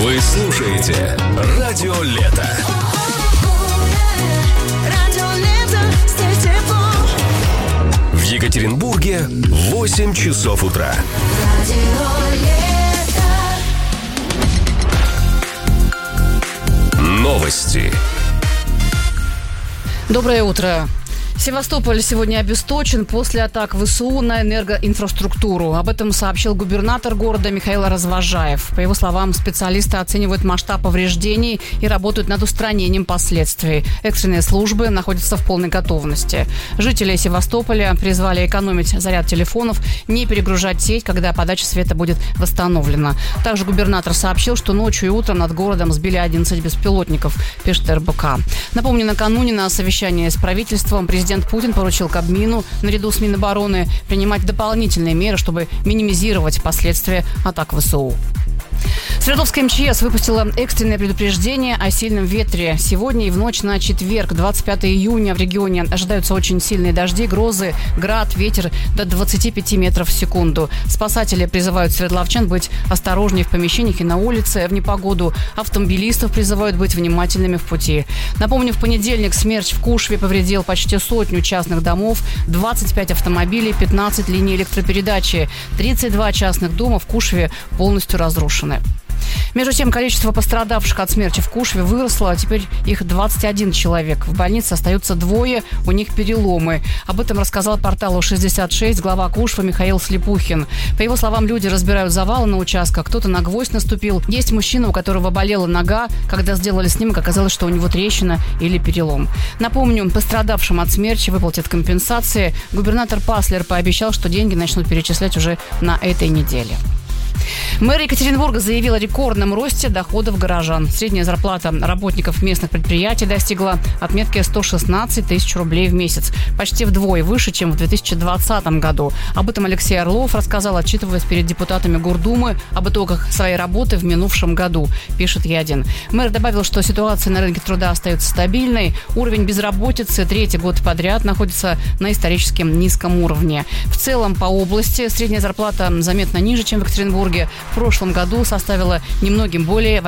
Вы слушаете Радио Лето. В Екатеринбурге 8 часов утра. Новости. Доброе утро. Севастополь сегодня обесточен после атак ВСУ на энергоинфраструктуру. Об этом сообщил губернатор города Михаил Развожаев. По его словам, специалисты оценивают масштаб повреждений и работают над устранением последствий. Экстренные службы находятся в полной готовности. Жители Севастополя призвали экономить заряд телефонов, не перегружать сеть, когда подача света будет восстановлена. Также губернатор сообщил, что ночью и утром над городом сбили 11 беспилотников, пишет РБК. Напомню, накануне на совещании с правительством президент Путин поручил Кабмину, наряду с Минобороны, принимать дополнительные меры, чтобы минимизировать последствия атак ВСУ. Свердловская МЧС выпустила экстренное предупреждение о сильном ветре. Сегодня и в ночь на четверг, 25 июня, в регионе ожидаются очень сильные дожди, грозы, град, ветер до 25 метров в секунду. Спасатели призывают свердловчан быть осторожнее в помещениях и на улице в непогоду. Автомобилистов призывают быть внимательными в пути. Напомню, в понедельник смерч в Кушве повредил почти 100 частных домов, 25 автомобилей, 15 линий электропередачи. 32 частных дома в Кушве полностью разрушены. Между тем, количество пострадавших от смерчи в Кушве выросло, а теперь их 21 человек. В больнице остаются 2, у них переломы. Об этом рассказал порталу 66 глава Кушвы Михаил Слепухин. По его словам, люди разбирают завалы на участках, кто-то на гвоздь наступил. Есть мужчина, у которого болела нога. Когда сделали снимок, оказалось, что у него трещина или перелом. Напомню, пострадавшим от смерчи выплатят компенсации. Губернатор Паслер пообещал, что деньги начнут перечислять уже на этой неделе. Мэр Екатеринбурга заявил о рекордном росте доходов горожан. Средняя зарплата работников местных предприятий достигла отметки 116 тысяч рублей в месяц. Почти вдвое выше, чем в 2020 году. Об этом Алексей Орлов рассказал, отчитываясь перед депутатами Гордумы об итогах своей работы в минувшем году, пишет Е1. Мэр добавил, что ситуация на рынке труда остается стабильной. Уровень безработицы 3-й год подряд находится на исторически низком уровне. В целом по области средняя зарплата заметно ниже, чем в Екатеринбурге. В прошлом году составила немногим более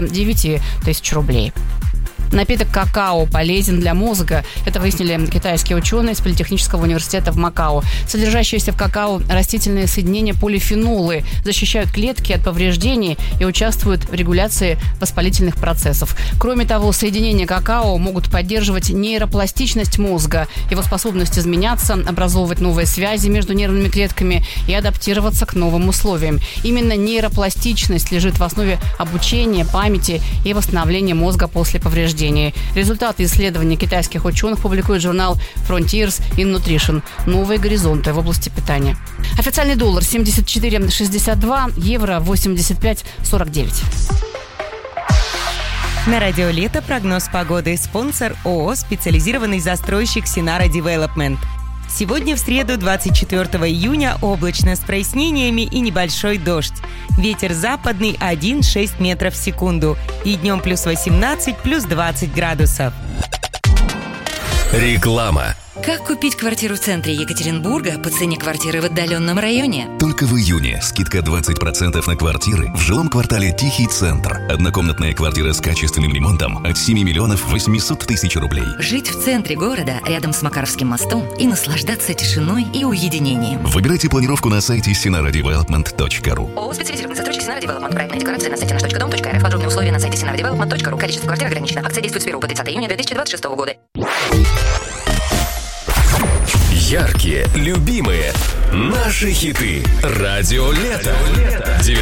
89 тысяч рублей. Напиток какао полезен для мозга. Это выяснили китайские ученые из Политехнического университета в Макао. Содержащиеся в какао растительные соединения полифенолы защищают клетки от повреждений и участвуют в регуляции воспалительных процессов. Кроме того, соединения какао могут поддерживать нейропластичность мозга, его способность изменяться, образовывать новые связи между нервными клетками и адаптироваться к новым условиям. Именно нейропластичность лежит в основе обучения, памяти и восстановления мозга после повреждений. Результаты исследований китайских ученых публикует журнал Frontiers in Nutrition. Новые горизонты в области питания. Официальный доллар 74,62, евро 85,49. На Радио Лето прогноз погоды. Спонсор ООО «Специализированный застройщик Синара Девелопмент». Сегодня в среду, 24 июня, облачно с прояснениями и небольшой дождь. Ветер западный 1,6 метров в секунду. И днем плюс 18, плюс 20 градусов. Реклама. Как купить квартиру в центре Екатеринбурга по цене квартиры в отдаленном районе? Только в июне скидка 20% на квартиры в жилом квартале «Тихий центр». Однокомнатная квартира с качественным ремонтом от 7 миллионов 800 тысяч рублей. Жить в центре города, рядом с Макаровским мостом, и наслаждаться тишиной и уединением. Выбирайте планировку на сайте sinaradevelopment.ru. ООО «Специализированный застройщик Синара Девелопмент». Проектная декорация на сайте nаш.дом.рф. Подробные условия на сайте sinaradevelopment.ru. Количество квартир ограничено. Акция действует с 1 по 30 июня 2026 года. Яркие, любимые, наши хиты. Радио Лето.